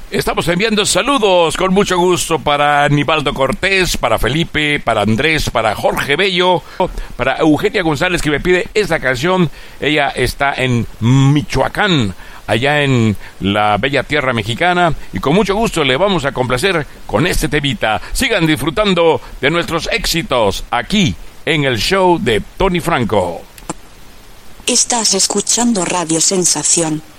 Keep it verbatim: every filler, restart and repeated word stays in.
Estamos enviando saludos con mucho gusto para Aníbaldo Cortés, para Felipe, para Andrés, para Jorge Bello, para Eugenia González, que me pide esta canción. Ella está en Michoacán, allá en la bella tierra mexicana, y con mucho gusto le vamos a complacer con este temita. Sigan disfrutando de nuestros éxitos aquí en el show de Tony Franco. Estás escuchando Radio Sensación.